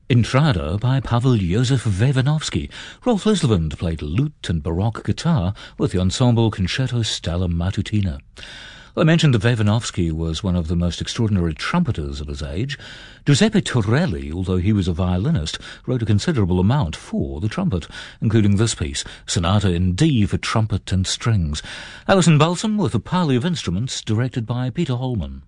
Intrada by Pavel Józef Vavinovsky. Rolf Lislevand played lute and baroque guitar with the ensemble Concerto Stella Matutina. I mentioned that Vavinovsky was one of the most extraordinary trumpeters of his age. Giuseppe Torelli, although he was a violinist, wrote a considerable amount for the trumpet, including this piece, Sonata in D for trumpet and strings. Alison Balsam with a parley of instruments, directed by Peter Holman.